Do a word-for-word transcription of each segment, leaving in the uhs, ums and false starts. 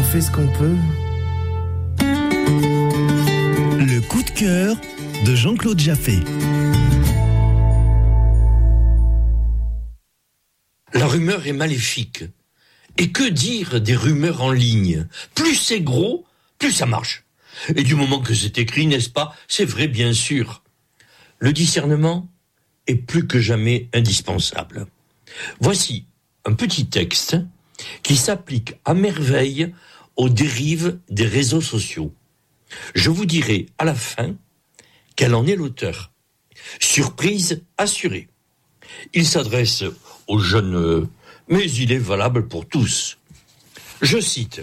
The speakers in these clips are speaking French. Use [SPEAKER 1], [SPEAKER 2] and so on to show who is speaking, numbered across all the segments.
[SPEAKER 1] fait ce qu'on peut.
[SPEAKER 2] Le coup de cœur de Jean-Claude Jaffé.
[SPEAKER 3] La rumeur est maléfique. Et que dire des rumeurs en ligne ? Plus c'est gros, plus ça marche. Et du moment que c'est écrit, n'est-ce pas ? C'est vrai, bien sûr. Le discernement est plus que jamais indispensable. Voici un petit texte qui s'applique à merveille aux dérives des réseaux sociaux. Je vous dirai à la fin quel en est l'auteur. Surprise assurée. Il s'adresse aux jeunes, mais il est valable pour tous. Je cite.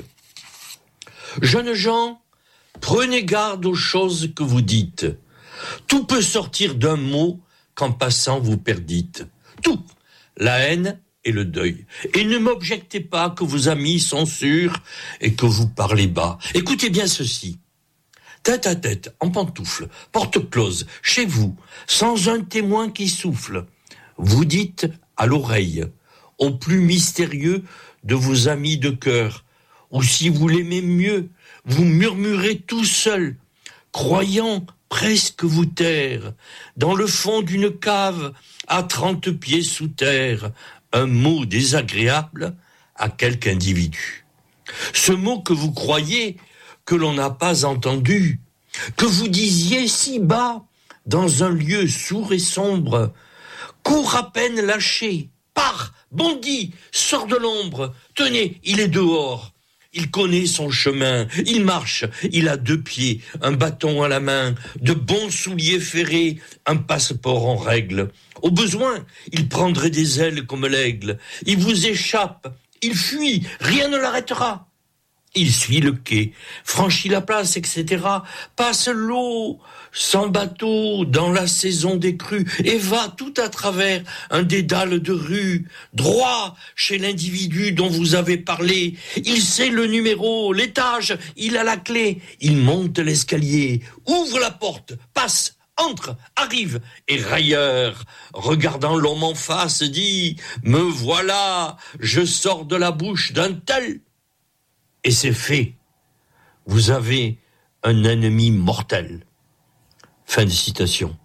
[SPEAKER 3] « Jeunes gens, prenez garde aux choses que vous dites. Tout peut sortir d'un mot qu'en passant vous perdîtes. Tout, la haine et le deuil. Et ne m'objectez pas que vos amis sont sûrs et que vous parlez bas. Écoutez bien ceci. Tête à tête, en pantoufles, porte close, chez vous, sans un témoin qui souffle. Vous dites à l'oreille, au plus mystérieux de vos amis de cœur, ou si vous l'aimez mieux, vous murmurez tout seul, croyant presque vous taire, dans le fond d'une cave, à trente pieds sous terre, un mot désagréable à quelque individu. Ce mot que vous croyez que l'on n'a pas entendu, que vous disiez si bas, dans un lieu sourd et sombre, court à peine lâché, part, bondit, sort de l'ombre, tenez, il est dehors. Il connaît son chemin, il marche, il a deux pieds, un bâton à la main, de bons souliers ferrés, un passeport en règle. Au besoin, il prendrait des ailes comme l'aigle. Il vous échappe, il fuit, rien ne l'arrêtera. Il suit le quai, franchit la place, et cetera, passe l'eau, sans bateau, dans la saison des crues, et va tout à travers un dédale de rue, droit chez l'individu dont vous avez parlé. Il sait le numéro, l'étage, il a la clé, il monte l'escalier, ouvre la porte, passe, entre, arrive, et railleur, regardant l'homme en face, dit « Me voilà, je sors de la bouche d'un tel ». Et c'est fait. Vous avez un ennemi mortel. Fin de citation.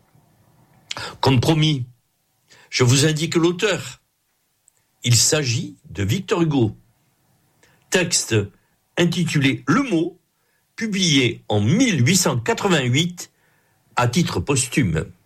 [SPEAKER 3] Comme promis, je vous indique l'auteur. Il s'agit de Victor Hugo. Texte intitulé Le Mot, publié en mille huit cent quatre-vingt-huit à titre posthume.